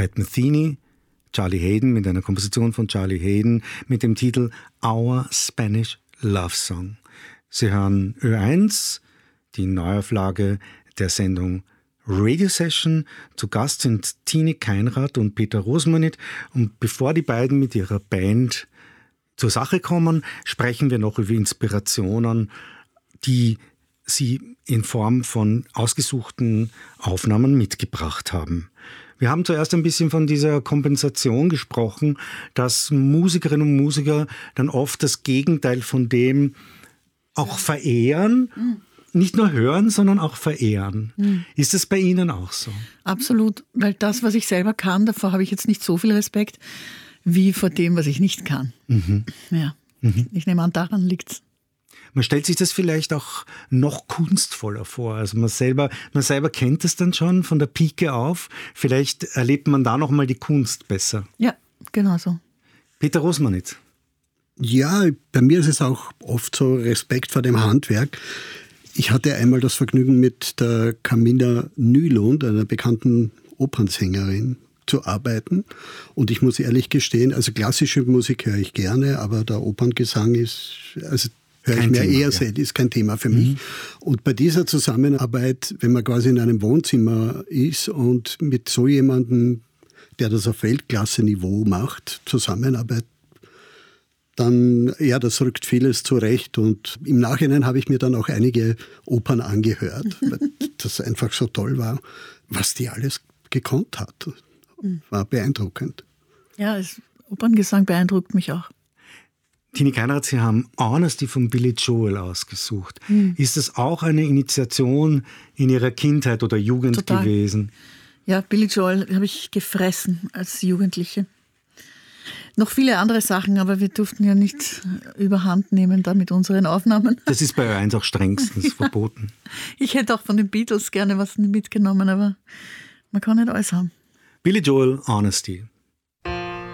Pat Metheny, Charlie Haden mit einer Komposition von Charlie Haden mit dem Titel Our Spanish Love Song. Sie hören Ö1, die Neuauflage der Sendung Radio Session. Zu Gast sind Tini Keinrad und Peter Rosmanit. Und bevor die beiden mit ihrer Band zur Sache kommen, sprechen wir noch über Inspirationen, die sie in Form von ausgesuchten Aufnahmen mitgebracht haben. Wir haben zuerst ein bisschen von dieser Kompensation gesprochen, dass Musikerinnen und Musiker dann oft das Gegenteil von dem auch verehren, nicht nur hören, sondern auch verehren. Ist das bei Ihnen auch so? Absolut, weil das, was ich selber kann, davor habe ich jetzt nicht so viel Respekt, wie vor dem, was ich nicht kann. Ja. Ich nehme an, daran liegt es. Man stellt sich das vielleicht auch noch kunstvoller vor. Also man selber kennt es dann schon von der Pike auf. Vielleicht erlebt man da nochmal die Kunst besser. Ja, genau so. Peter Rosmanit. Ja, bei mir ist es auch oft so Respekt vor dem Handwerk. Ich hatte einmal das Vergnügen, mit der Carmina Nylund, einer bekannten Opernsängerin, zu arbeiten. Und ich muss ehrlich gestehen, also klassische Musik höre ich gerne, aber der Operngesang ist, also höre ich mir eher selten, ist kein Thema für mich. Und bei dieser Zusammenarbeit, wenn man quasi in einem Wohnzimmer ist und mit so jemandem, der das auf Weltklasse-Niveau macht, zusammenarbeitet, dann, ja, das rückt vieles zurecht. Und im Nachhinein habe ich mir dann auch einige Opern angehört, weil das einfach so toll war, was die alles gekonnt hat. War beeindruckend. Ja, Operngesang beeindruckt mich auch. Tini Keinrad, Sie haben Honesty von Billy Joel ausgesucht. Ist das auch eine Initiation in Ihrer Kindheit oder Jugend Total gewesen? Ja, Billy Joel habe ich gefressen als Jugendliche. Noch viele andere Sachen, aber wir durften ja nicht überhand nehmen da mit unseren Aufnahmen. Das ist bei Ö1 auch strengstens verboten. Ich hätte auch von den Beatles gerne was mitgenommen, aber man kann nicht alles haben. Billy Joel, Honesty.